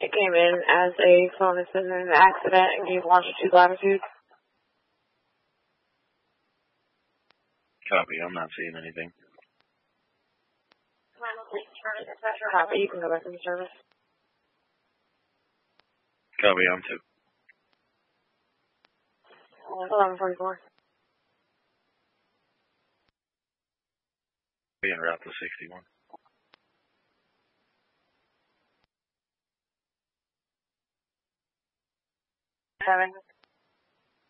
It came in as a phone assistant accident and gave longitude latitude. Copy, I'm not seeing anything. Copy, you can go back into service. Copy, I'm 2. 1144. Being route to 61. Having